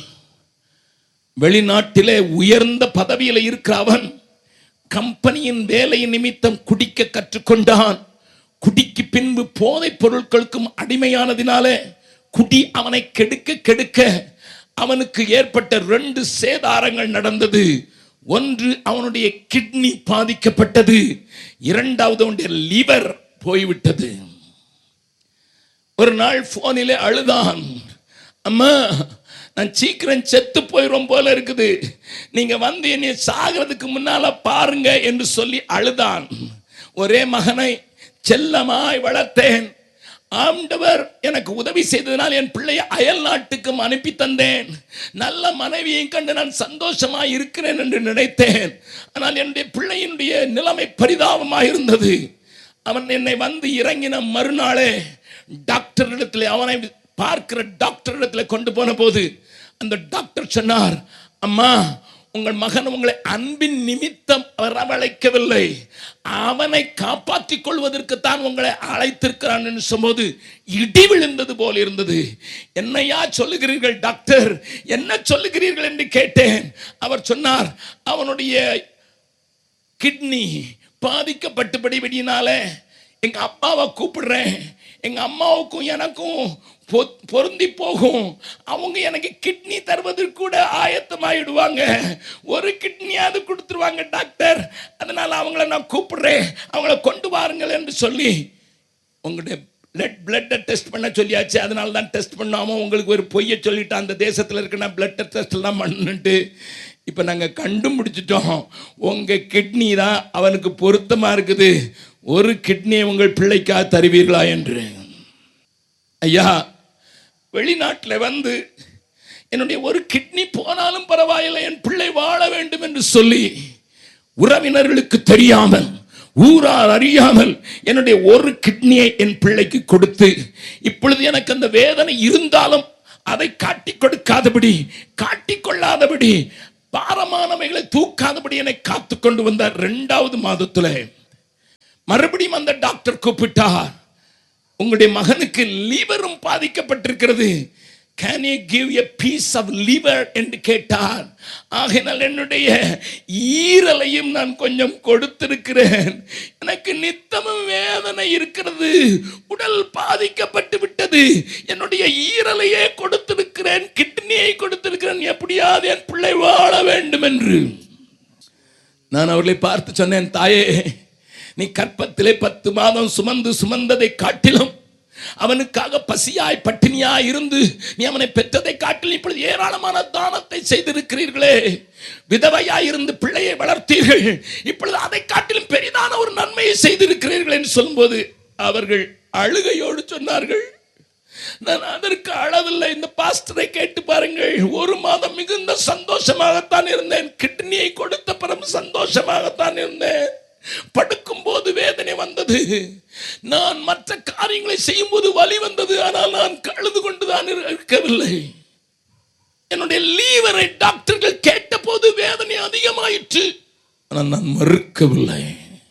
வெளிநாட்டிலே உயர்ந்த பதவியில் இருக்கிற அவன் கம்பெனியின் வேலையின் நிமித்தம் குடிக்க கற்றுக்கொண்டான். குடிக்கு பின்பு போதைப் பொருட்களுக்கும் அடிமையானதினாலே குடி அவனை கெடுக்க அவனுக்கு ஏற்பட்ட 2 சேதாரங்கள் நடந்தது. ஒன்று, அவனுடைய கிட்னி பாதிக்கப்பட்டது. 2வது, அவனுடைய லிவர் போய்விட்டது. ஒரு நாள் போனிலே அழுதான், அம்மா நான் சீக்கிரம் செத்து போயிடும் போல இருக்குது, நீங்க வந்து என்னை சாகிறதுக்கு முன்னால பாருங்க என்று சொல்லி அழுதான். ஒரே மகனை செல்லமாய் வளர்த்தேன். ஆண்டவர் எனக்கு உதவி செய்ததனால் என் பிள்ளையை அயல் நாட்டுக்கும் அனுப்பி தந்தேன். நல்ல மனைவியையும் கண்டு நான் சந்தோஷமாய் இருக்கிறேன் என்று நினைத்தேன். ஆனால் என்னுடைய பிள்ளையினுடைய நிலைமை பரிதாபமாக இருந்தது. அவன் என்னை வந்து இறங்கின மறுநாளே டாக்டர் இடத்துல, அவனை பார்க்கிற டாக்டர் இடத்துல கொண்டு போன போது அந்த டாக்டர் சொன்னார், அம்மா உங்கள் மகன் உங்களை அன்பின் நிமித்தம் வரவழைக்கவில்லை, அவனை காப்பாற்றிக் கொள்வதற்குத்தான் உங்களை அழைத்திருக்கிறான் என்று சொன்னபோது இடி விழுந்தது போல் இருந்தது. என்னையா சொல்லுகிறீர்கள் டாக்டர், என்ன சொல்லுகிறீர்கள் என்று கேட்டேன். அவர் சொன்னார், அவனுடைய கிட்னி பாதிக்கப்பட்டபடினால எங்க அப்பாவை கூப்பிடுறேன், எங்க அம்மாவுக்கும் எனக்கும் பொருந்தி போகும். அவங்க எனக்கு கிட்னி தருவதற்கு கூட ஆயத்தமாயிடுவாங்க. ஒரு கிட்னியாவது கொடுத்துருவாங்க டாக்டர், அதனால அவங்கள நான் கூப்பிடுறேன், அவங்கள கொண்டு வாருங்கள் என்று சொல்லி உங்களுடைய பிளட்டை டெஸ்ட் பண்ண சொல்லியாச்சு. அதனால தான் டெஸ்ட் பண்ணாமல் உங்களுக்கு ஒரு பொய்யை சொல்லிட்டு அந்த தேசத்தில் இருக்க நான் பிளட் டெஸ்ட் எல்லாம் பண்ணிட்டு இப்போ நாங்கள் கண்டுபிடிச்சிட்டோம், உங்கள் கிட்னி தான் அவனுக்கு பொருத்தமாக இருக்குது, ஒரு கிட்னியை உங்கள் பிள்ளைக்காக தருவீர்களா என்று. ஐயா, வெளிநாட்டில் வந்து என்னுடைய ஒரு கிட்னி போனாலும் பரவாயில்லை, என் பிள்ளை வாழ வேண்டும் என்று சொல்லி உறவினர்களுக்கு தெரியாமல், ஊரார் அறியாமல் என்னுடைய ஒரு கிட்னியை என் பிள்ளைக்கு கொடுத்து, இப்பொழுது எனக்கு அந்த வேதனை இருந்தாலும் அதை காட்டிக் கொடுக்காதபடி, காட்டிக்கொள்ளாதபடி, பாரமானவைகளை தூக்காதபடி என்னை காத்து கொண்டு வந்தார். 2வது மாதத்துல மறுபடியும் அந்த டாக்டர் கூப்பிட்டார், உங்களுடைய மகனுக்கு லிவரும் பாதிக்கப்பட்டிருக்கிறது, can you give a piece of liver என்று கேட்டார். ஆகையால் என்னுடைய ஈரலையும் நான் கொஞ்சம் கொடுத்திருக்கிறேன், எனக்கு நித்தமும் வேதனை இருக்கிறது, உடல் பாதிக்கப்பட்டு விட்டது, என்னுடைய ஈரலையே கொடுத்திருக்கிறேன், கிட்னியை கொடுத்திருக்கிறேன், எப்படியாவது என் பிள்ளை வாழ வேண்டும் என்று நான் அவர்களை பார்த்து சொன்னேன், தாயே, நீ கற்பத்திலே 10 மாதம் சுமந்ததை காட்டிலும் அவனுக்காக பசியாய் பட்டினியாய் இருந்து நீ அவனை பெற்றதை காட்டிலும் இப்பொழுது ஏராளமான தானத்தை செய்திருக்கிறீர்களே, விதவையாய் இருந்து பிள்ளையை வளர்த்தீர்கள், இப்பொழுது அதை காட்டிலும் பெரிதான ஒரு நன்மையை செய்திருக்கிறீர்கள் என்று சொல்லும்போது அவர்கள் அழுகையோடு சொன்னார்கள், நான் அதற்கு அளவில்லை, இந்த பாஸ்டரை கேட்டு பாருங்கள், 1 மாதம் மிகுந்த சந்தோஷமாகத்தான் இருந்தேன், கிட்னியை கொடுத்த பிறகு சந்தோஷமாகத்தான் இருந்தேன், படுக்கும் போது வேதனை வந்தது, நான் மற்ற காரியங்களை செய்யும் போது வலி வந்தது, ஆனால் நான் அழுது கொண்டுதான் இருக்கவில்லை, என்னுடைய லீவரை டாக்டர்கள் கேட்ட போது வேதனை அதிகமாயிற்று, ஆனால் நான் மறுக்கவில்லை.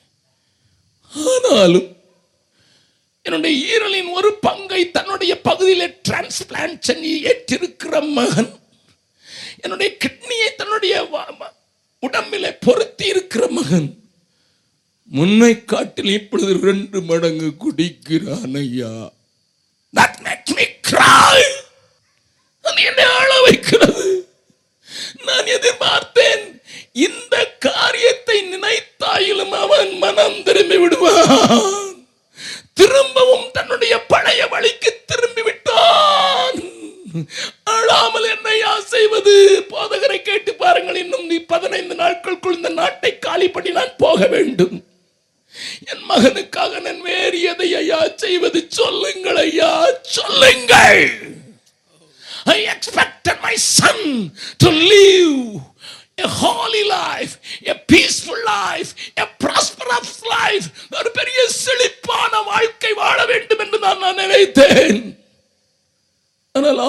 ஆனாலும் என்னுடைய ஈரலின் ஒரு பங்கை தன்னுடைய பகுதியிலே டிரான்ஸ்பிளான்ட் பண்ணி ஏற்றிருக்கிற மகன், என்னுடைய கிட்னியை தன்னுடைய உடம்பிலே பொருத்தி இருக்கிற மகன் முன்னை காட்டில் இப்பொழுது 2 மடங்கு குடிக்கிறான். ஐயா, that makes me cry. அது என்னை அழ வைக்கிறது. நான் எதிர்பார்த்தேன், இந்த காரியத்தை நினைத்தாயிலும் அவன் மனம் திரும்பி விடுவான், திரும்பவும் தன்னுடைய பழைய வழிக்கு திரும்பி விட்டான். அழாமல் என்னையா செய்வது? போதகரை கேட்டு பாருங்கள், இன்னும் 15 நாட்களுக்குள் இந்த நாட்டை காலி பண்ணி நான் போக வேண்டும், என் மகனுக்காக நான் வேறு எதை ஐயா செய்வது? சொல்லுங்கள் ஐயா, சொல்லுங்கள். I expected my son to live a holy life, a peaceful life, a prosperous life, ஒரு பெரிய செழிப்பான வாழ்க்கை வாழ வேண்டும் என்று நான் நினைத்தேன். ஆனால்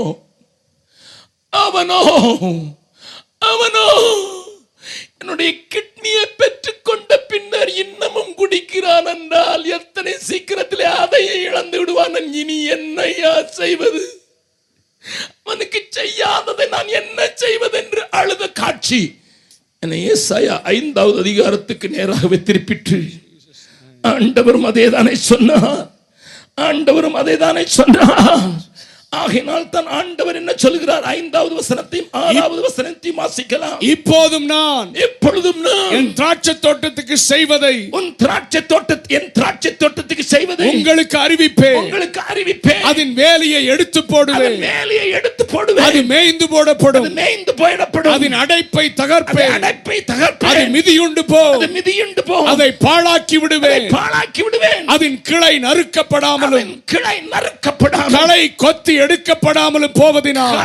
அவனோ என்னுடைய கிட்னியை பெற்றுக்கொண்ட பின்னர் இன்னமும் குடிக்கிறான் என்றால் எத்தனை சீக்கிரத்திலே அதையே இழந்து விடுவான். இனி என்னையா செய்வது? அவனுக்கு செய்யாததை நான் என்ன செய்வது என்று அழுத காட்சி என்னை ஏசாயா 5வது அதிகாரத்துக்கு நேராகவே திருப்பிட்டு, ஆண்டவரும் அதேதானே சொன்னார். ஆகையினால் தான் ஆண்டவர் என்ன சொல்கிறார்? 5வது வசனத்தையும் 6வது வசனத்தையும் வாசிக்கலாம். இப்பொழுதும் நான் என் திராட்சை தோட்டத்துக்கு செய்வதை, என் திராட்சை தோட்டத்துக்கு செய்வதை உங்களுக்கு அறிவிப்பேன். அதன் வேலையை எடுத்து போடுவேன், அது மேய்ந்து போடப்படும், அதன் அடைப்பை தகர்ப்பேன், அது மிதியுண்டு போகும், அதை பாழாக்கி விடுவேன், அதன் கிளை நறுக்கப்படாமலும் களை கொத்தி எடுக்கப்படாமலும் போவதினால்,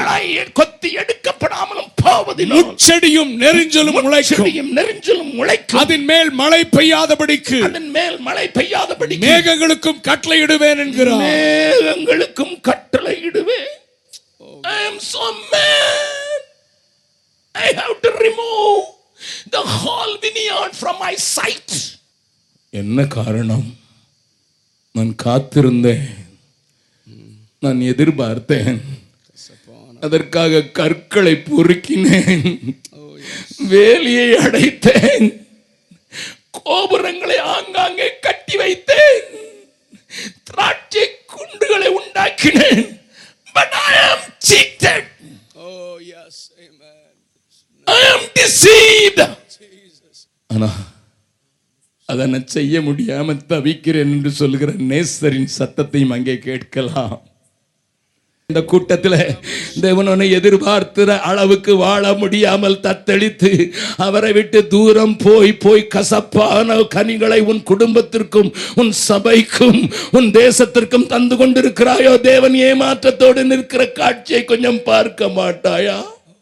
முச்செடியும் நெரிஞ்சலும் முளைக்கும், அதன் மேல் மழை பெய்யாதபடிக்கு மேகங்களுக்கும் கட்டளையிடுவேன் என்கிறார். மேகங்களுக்கும் கட்டளையிடுவேன். I am so mad. I have to remove the whole vineyard from my sight. என்ன காரணம்? நான் காத்திருந்தேன், நான் எதிர்பார்த்தேன், அதற்காக கற்களை பொறுக்கினேன், வேலியை அடைத்தேன், கோபுரங்களை ஆங்காங்கே கட்டி வைத்தேன், திராட்சை குண்டுகளை உண்டாக்கினேன். But I am cheated. Oh yes, amen. I am deceived. ஆனா அதை நான் செய்ய முடியாம தவிக்கிறேன் என்று சொல்லுகிற நேசரின் சத்தத்தையும் அங்கே கேட்கலாம். இந்த கூட்டத்தில் தேவனை எதிர்பார்க்கிற அளவுக்கு வாழ முடியாமல் தத்தளித்து அவரை விட்டு தூரம் போய் கசப்பான கனிகளை உன் குடும்பத்திற்கும் உன் சபைக்கும் உன் தேசத்திற்கும் தந்து கொண்டிருக்கிறாயோ? தேவன் ஏமாற்றத்தோடு நிற்கிற காட்சியை கொஞ்சம் பார்க்க மாட்டாயா?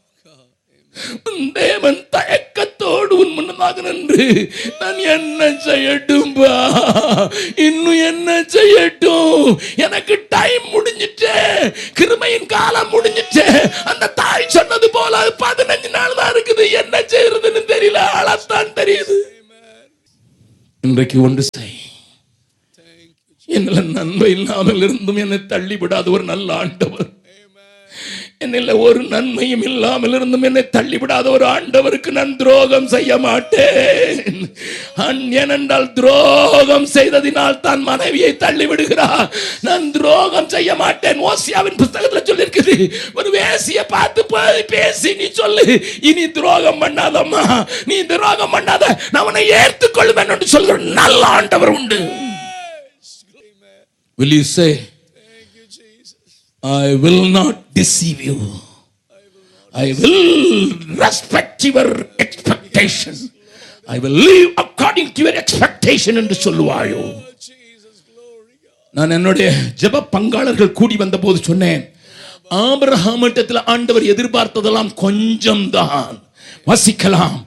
தேவன் தயக்கத்தோடு உன் முன்னதாக நின்று நான் என்ன செய்யட்டும்பா, இன்னும் என்ன செய்யட்டும், எனக்கு டைம் முடிஞ்சிட்டு, கிருபையின் காலம் முடிஞ்சிட்டு, அந்த தாய் சொன்னது போல 15 நாள் தான் இருக்குது, என்ன செய்யறதுன்னு தெரியல, அழத்தான் தெரியுது. இன்றைக்கு ஒன்று செய், என்னில் நன்மை இல்லாமல் இருந்தும் என்னை தள்ளிவிடாத ஒரு நல்ல ஆண்டவர், என்னில் ஒரு நன்மையும் இல்லாமல் இருந்தும் என்னை தள்ளிவிடாத ஒரு ஆண்டவருக்கு நான் துரோகம் செய்ய மாட்டேன். ஏனென்றால் துரோகம் செய்ததினால் தான் மனைவியை தள்ளிவிடுகிறார். நான் துரோகம் செய்ய மாட்டேன். ஓசியாவின் புத்தகத்தில் சொல்லியிருக்குது, ஒரு வேசியை பார்த்து பேசி நீ சொல்லு, இனி துரோகம் பண்ணாதம்மா, நீ துரோகம் பண்ணாத, நான் உன்னை ஏற்றுக்கொள்வேன் என்று சொல்கிற நல்ல ஆண்டவர் உண்டு. Will you say, I will not deceive you. I will respect your expectation. I will live according to your expectation என்று சொல்லுவாயோ? நான் என்னுடைய ஜெப பங்காளர்கள் கூடி வந்த போது சொன்னேன், ஆபிரகாமிடத்தில் ஆண்டவர் எதிர்பார்த்ததெல்லாம் கொஞ்சம் தான். வசிக்கலாம்.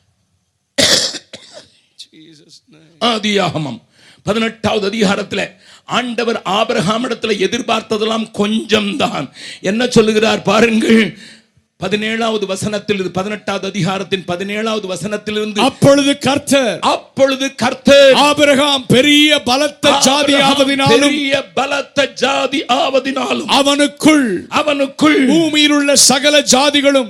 ஆதியாகமம் 18வது அதிகாரத்தில் ஆண்டவர் ஆபிரகாமிடத்தில் எதிர்பார்த்ததெல்லாம் கொஞ்சம் தான். என்ன சொல்லுகிறார் பாருங்கள், 17வது வசனத்தில், 18வது அதிகாரத்தின் 17வது வசனத்திலிருந்து, அப்பொழுது கர்த்தர் ஆபிரகாம் பெரிய பலத்த ஜாதி ஆவதினாலும் அவனுக்குள் பூமியில் உள்ள சகல ஜாதிகளும்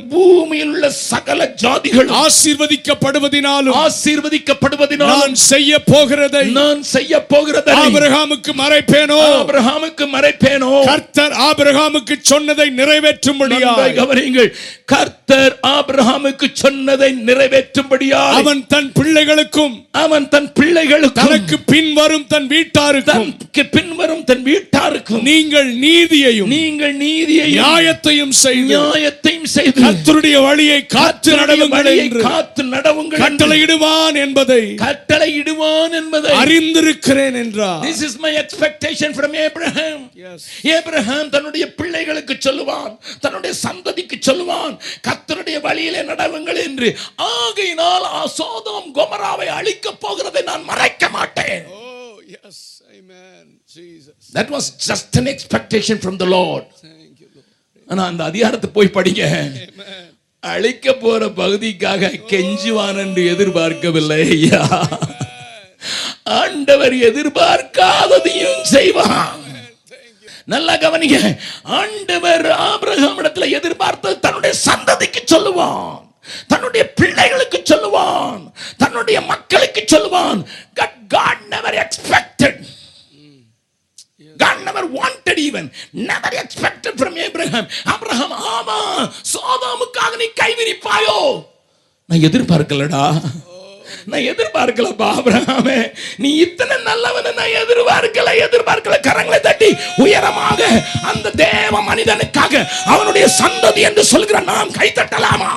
ஆசீர்வதிக்கப்படுவதினாலும் நான் செய்ய போகிறதை ஆபிரகாமுக்கு மறைப்பேனோ. கர்த்தர் ஆபிரகாமுக்கு சொன்னதை நிறைவேற்றும்படியாக, கவனியுங்கள், கர்த்தர் ஆபிரகாமுக்கு சொன்னதை நிறைவேற்றும்படியாக அவன் தன் பிள்ளைகளுக்கும் தனக்கு பின்வரும் தன் வீட்டாருக்கும் நீங்கள் நீதியையும் நியாயத்தையும் செய்து கர்த்தருடைய வழியை காத்து நடவுங்கள் கட்டளையிடுவான் என்பதை அறிந்திருக்கிறேன் என்றார். This is my expectation from Abraham. Abraham தன்னுடைய பிள்ளைகளுக்கு சொல்லுவான், தன்னுடைய சந்ததிக்கு சொல்லுவான், கர்த்தருடைய வழியிலே நடவுங்கள் என்று. ஆகையினால் சோதோம் கொமோராவை அழிக்க போகிறதை நான் மறைக்க மாட்டேன். Oh yes, amen, Jesus. That was just an expectation from the Lord. Thank you, Lord. ஆனா அந்த அதிகாரத்தை போய் படிங்க. அழிக்க போற பகுதிக்காக கெஞ்சுவான் என்று எதிர்பார்க்கவில்லை. ஐயா, ஆண்டவர் எதிர்பார்க்காததையும் செய்வான். நல்ல கவனிங்க, ஆண்டவர் ஆபிரகாமிடத்தில் எதிர்பார்த்து தன்னுடைய சந்ததிக்கு சொல்லுவான், தன்னுடைய பிள்ளைகளுக்கு சொல்லுவான், தன்னுடைய மக்களுக்கு சொல்லுவான். God never expected, God never wanted, even never expected from Abraham. Abraham, ஆமா சோதோமுக்காக நீ கைவிரிப்பாயோ? நான் எதிர்பார்க்கலடா, நான் எதிர்பார்க்கலப்பா ஆபிரகாமே, நீ இத்தனை நல்லவன நான் எதிர்பார்க்கல. கரங்களை தட்டி உயரமாக அந்த தேவ மனிதனுக்காக, அவனுடைய சந்ததி என்று சொல்கிற நாம் கை தட்டலாமா?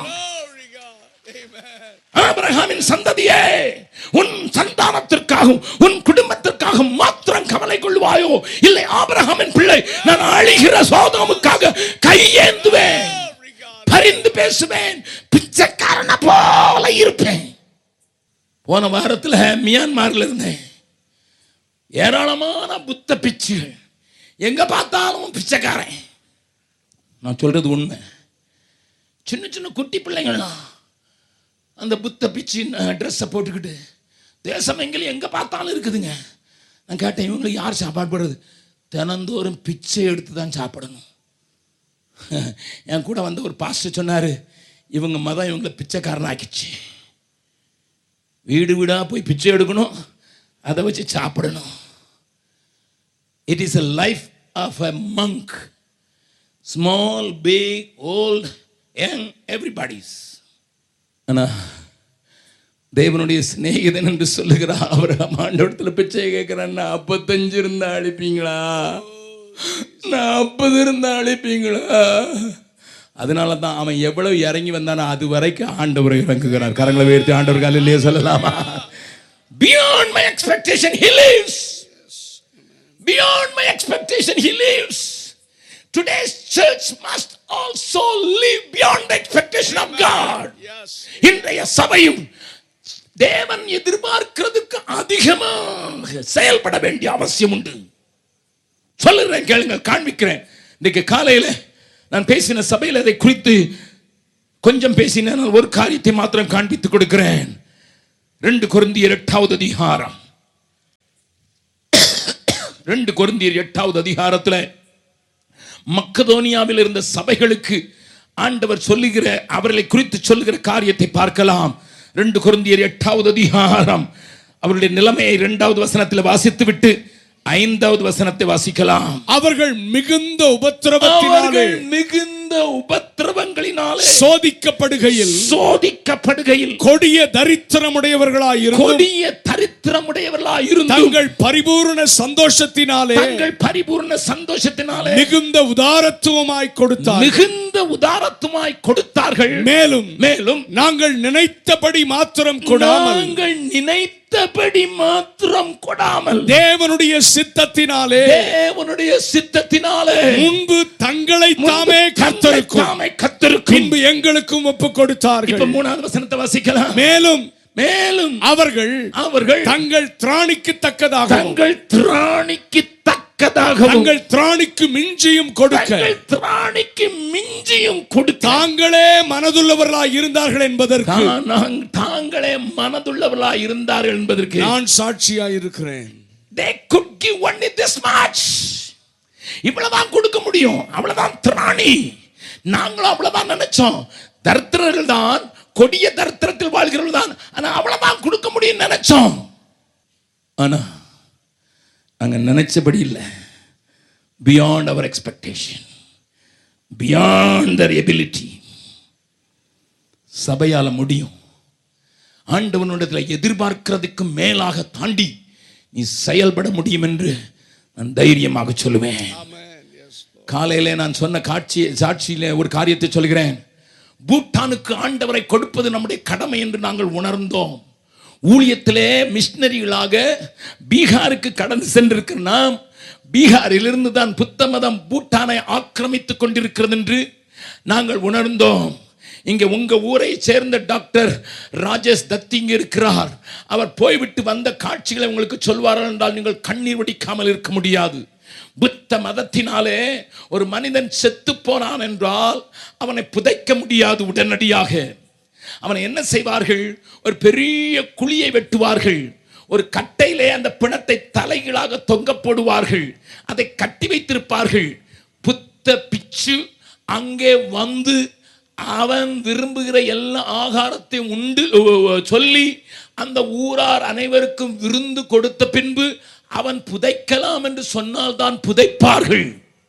ஆபிரகாமின் சந்ததியே, உன் சந்தானத்திற்காகவும் உன் குடும்பத்திற்காகவும் மாத்திரம் கவலை கொள்வாயோ? இல்லை, ஆபிரகாமின் பிள்ளை, நான் அழிகிற சோதோமுக்காக கையேந்துவேன், பரிந்து பேசுவேன், பிச்சைக்காரன போல இருப்பேன். போன வாரத்தில் மியான்மர்ல இருந்தேன். ஏராளமான புத்த பிச்சுகள், எங்க பார்த்தாலும் பிச்சைக்காரன். நான் சொல்றது உண்மை. சின்ன சின்ன குட்டி பிள்ளைங்கள்லாம் அந்த புத்த பிச்சு ட்ரெஸ்ஸை போட்டுக்கிட்டு தேசம் எங்கேயும் எங்கே பார்த்தாலும் இருக்குதுங்க. நான் கேட்டேன், இவங்களுக்கு யார் சாப்பாடு போடுறது? தினந்தோறும் பிச்சை எடுத்து தான் சாப்பிடணும். என் கூட வந்த ஒரு பாஸ்டர் சொன்னார், இவங்க மதம் இவங்களை பிச்சைக்காரனாக்கிச்சு. வீடு வீடாக போய் பிச்சை எடுக்கணும், அதை வச்சு சாப்பிடணும். It is a life of a monk. Small, big, old, young, everybody's. ஆனா தேவனுடைய சிநேகிதன் என்று சொல்லுகிற அவர் ஆண்டவரத்தில் பிச்சை கேட்கிறான். 45 இருந்தா அழிப்பீங்களா? 40 இருந்தா அழிப்பீங்களா? அதனால தான் அவன் எவ்வளவு இறங்கி வந்தானோ அது வரைக்கும் ஆண்டவர் இறங்குகிறார். கரங்களை உயர்த்தி ஆண்டவர் அல்லேலூயா சொல்லலாமா? Beyond my expectation he lives. Beyond my expectation he lives. Today's church must also live beyond the expectation of God. இன்றைய சபையும் தேவன் எதிர்பார்க்கிறதுக்கு அதிகமாக செயல்பட வேண்டிய அவசியம் உண்டு. சொல்லுறேன் கேளுங்க, காண்பிக்கிறேன். இன்னைக்கு காலையில நான் பேசின சபையில் அதை குறித்து கொஞ்சம் பேசினேன். ஒரு காரியத்தை மாத்திரம் காண்பித்துக் கொடுக்கிறேன். 2 கொரிந்தியர் 8வது அதிகாரம். 2 கொரிந்தியர் 8வது அதிகாரத்துல மக்கதோனியாவில் இருந்த சபைகளுக்கு ஆண்டவர் சொல்லுகிற, அவர்களை குறித்து சொல்லுகிற காரியத்தை பார்க்கலாம். 2 கொரிந்தியர் 8வது அதிகாரம் அவருடைய நிலைமையை 2வது வசனத்தில் வாசித்து விட்டு 5வது வசனத்தை வாசிக்கலாம். அவர்கள் மிகுந்த உபத்திரவங்களினாலே சோதிக்கப்படுகையில் கொடிய தரித்திரமுடையவர்களாய் இருந்து தங்கள் பரிபூர்ண சந்தோஷத்தினாலே மிகுந்த உதாரத்துவமாய் கொடுத்தார்கள். மேலும் நாங்கள் நினைத்தபடி மாத்திரம் கொடாமல் தேவனுடைய சித்தத்தினாலே முன்பு தங்களை தாமே கர்த்தருக்கும் பின்பு எங்களுக்கும் ஒப்புக் கொடுத்தார்கள். இப்ப 3வது வசனத்தை வாசிக்கலாம். மேலும் அவர்கள் தங்கள் திராணிக்கு தக்கதாகவும் தங்கள் திராணிக்கு மிஞ்சியும் கொடுக்க தாங்களே மனதுள்ளவர்களாய் இருந்தார்கள் என்பதற்கு நான் சாட்சியாய் இருக்கிறேன். They could give only this much. இவ்வளவுதான் கொடுக்க முடியும், அவ்வளவுதான் திராணி. நாங்களும் அவ்வளவுதான் நினைச்சோம். தரித்திரர்கள் தான், கொடிய தரித்திரத்தில் வாழ்கிறவர்கள் தான், ஆனா அவ்வளவுதான் கொடுக்க முடியும் நினைச்சோம். ஆனா அங்க நினைச்சபடி இல்லை. Beyond our expectation, beyond their ability. சபையால முடியும். ஆண்டவனுடைய எதிர்பார்க்கிறதுக்கு மேலாக தாண்டி நீ செயல்பட முடியும் என்று நான் தைரியமாக சொல்லுவேன். காலையிலே நான் சொன்ன சாட்சியிலே ஒரு காரியத்தை சொல்கிறேன். பூட்டானுக்கு ஆண்டவரை கொடுப்பது நம்முடைய கடமை என்று நாங்கள் உணர்ந்தோம். ஊழியத்திலே மிஷனரிகளாக பீகாருக்கு கடந்து சென்றிருக்கிற நாம், பீகாரிலிருந்து தான் புத்த மதம் பூட்டானை ஆக்கிரமித்துக் கொண்டிருக்கிறது என்று நாங்கள் உணர்ந்தோம். இங்கே உங்க ஊரை சேர்ந்த டாக்டர் ராஜேஷ் தத்தி இங்கே இருக்கிறார். அவர் போய்விட்டு வந்த காட்சிகளை உங்களுக்கு சொல்வார்கள் என்றால் நீங்கள் கண்ணீர் வடிக்காமல் இருக்க முடியாது. புத்த மதத்தினாலே ஒரு மனிதன் செத்து போனான் என்றால் அவனை புதைக்க முடியாது. உடனடியாக அவனை என்ன செய்வார்கள்? ஒரு பெரிய குழியை வெட்டுவார்கள். ஒரு கட்டையிலே அந்த பிணத்தை தலைகீழாக தொங்க போடுவார்கள். அதை கட்டி வைத்திருப்பார்கள். புத்த பிச்சு அங்கே வந்து அவன் விரும்புகிற எல்லா ஆகாரத்தையும் உண்டு சொல்லி அந்த ஊரார் அனைவருக்கும் விருந்து கொடுத்த பின்பு அவன் புதைக்கலாம் என்று சொன்னால் தான் புதைப்பார்கள்.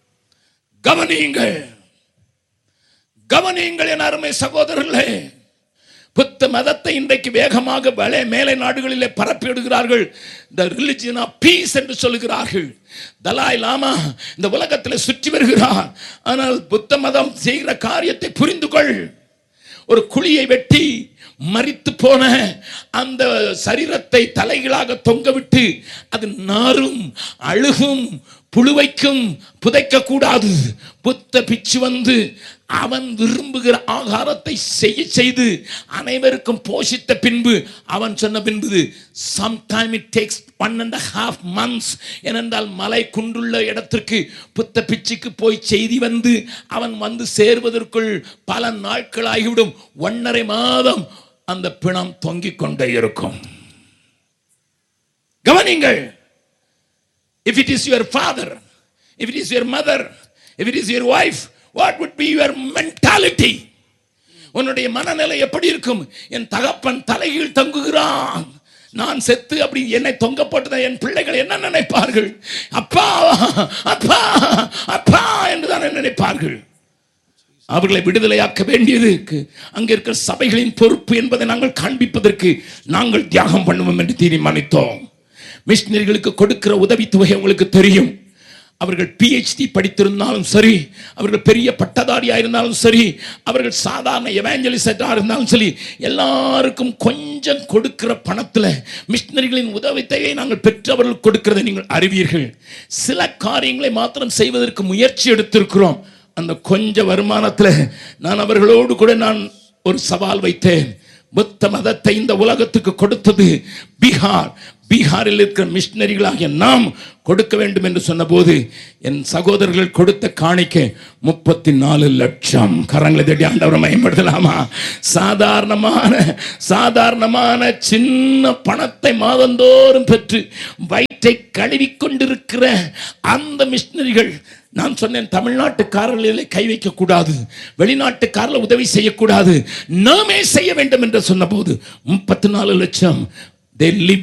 கவனியுங்கள் என் அருமை சகோதரர்களே. புத்த மதத்தை இன்றைக்கு வேகமாக மேலை நாடுகளிலே பரப்பிவிடுகிறார்கள். The religion of peace என்று சொல்லுகிறார்கள். தலாய் லாமா இந்த உலகத்தில் சுற்றி வருகிறார். ஆனால் புத்த மதம் செய்கிற காரியத்தை புரிந்து கொள். ஒரு குழியை வெட்டி மரித்து போன அந்த சரீரத்தை தலைகளாக தொங்கவிட்டு அது நாரும் அழுகும் புழுவைக்கும் புதைக்க கூடாது. புத்த பிச்சு வந்து அவன் விரும்புகிற ஆகாரத்தை செய்து அனைவருக்கும் போஷித்த பின்பு அவன் சொன்ன பின்பு sometime it takes 1.5 months ஏனென்றால் மலை குன்றுள்ள இடத்திற்கு புத்த பிச்சுக்கு போய் செய்தி வந்து அவன் வந்து சேர்வதற்குள் பல நாட்கள் ஆகிவிடும். 1.5 மாதம் அந்த பிணம் தொங்கிக் கொண்டே இருக்கும். கவனிங்கள். If it is your father, if it is your mother, if it is your wife, what would be your mentality? உன்னுடைய மனநிலை எப்படி இருக்கும்? என் தகப்பன் தலையில் தங்குகிறான், நான் செத்து அப்படி என்னை தொங்க போட்டதை என் பிள்ளைகள் என்ன நினைப்பார்கள்? அப்பா அப்பா அப்பா என்றுதான் நினைப்பார்கள். அவர்களை விடுதலையாக்க வேண்டியது அங்கே இருக்கிற சபைகளின் பொறுப்பு என்பதை நாங்கள் காண்பிப்பதற்கு நாங்கள் தியாகம் பண்ணுவோம் என்று தீர்மானித்தோம். மிஷனரிகளுக்கு கொடுக்கிற உதவித்தொகை உங்களுக்கு தெரியும். அவர்கள் PhD படித்திருந்தாலும் சரி, அவர்கள் பெரிய பட்டதாரியா இருந்தாலும் சரி, அவர்கள் சாதாரண எவாஞ்சலிஸ்டா இருந்தாலும் சரி, எல்லாருக்கும் கொஞ்சம் கொடுக்கிற பணத்தில் மிஷனரிகளின் உதவித்தொகையை நாங்கள் பெற்றவர்கள் கொடுக்கிறதை நீங்கள் அறிவீர்கள். சில காரியங்களை மாத்திரம் செய்வதற்கு முயற்சி எடுத்திருக்கிறோம். அந்த கொஞ்ச வருமானத்தில் நான் அவர்களோடு கூட நான் ஒரு சவால் வைத்தேன். புத்த மதத்தை இந்த உலகத்துக்கு கொடுத்தது பீகாரில் இருக்கிற மிஷனரிகளாகிய நாம் கொடுக்க வேண்டும் என்று சொன்னபோது என் சகோதரர்கள் கொடுத்த காணிக்கை 34 லட்சம். கரங்களை தட்டி ஆண்டவரை மகிமைப்படுத்தலாமா? சாதாரணமான சின்ன பணத்தை மாதந்தோறும் பெற்று வயிற்றை கழுவி கொண்டிருக்கிற அந்த மிஷனரிகள், நான் சொன்னேன் தமிழ்நாட்டுக்காரர்களை கை வைக்க கூடாது, வெளிநாட்டுக்காரர்கள் உதவி செய்யக்கூடாது, நாமே செய்ய வேண்டும் என்று சொன்ன போது 34 லட்சம். They live